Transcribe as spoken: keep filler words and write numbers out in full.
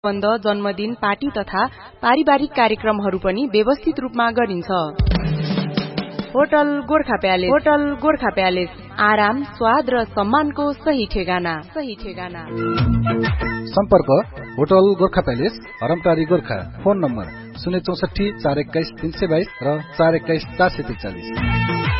बन्द जन्मदिन पार्टी तथा पारिवारिक कार्यक्रमहरू पनि व्यवस्थित रूपमा गरिन्छ। Hotel Gorkha palace. Hotel Gorkha palace आराम, स्वाद र सम्मानको सही ठेगाना। सही ठेगाना। सम्पर्क hotel Gorkha palace, हरमटारी Gorkha. Phone number शून्य चौसठी चार एक्काइस तीन सय बाइस र चार एक्काइस चार सय त्रिचालिस।